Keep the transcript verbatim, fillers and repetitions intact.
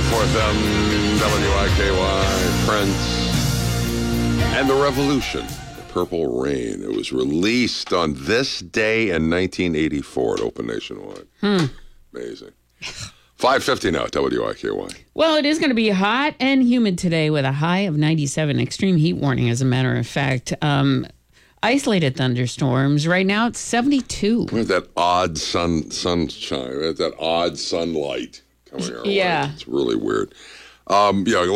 four seven W I K Y, Prince, and the Revolution, Purple Rain. It was released on this day in nineteen eighty-four. It opened nationwide. Hmm. Amazing. five fifty now, W I K Y. Well, it is going to be hot and humid today with a high of ninety-seven. Extreme heat warning, as a matter of fact. Um, isolated thunderstorms. Right now, it's seventy-two. We have that odd sun sunshine. We have that odd sunlight coming our way. Yeah. It's really weird. Um, yeah.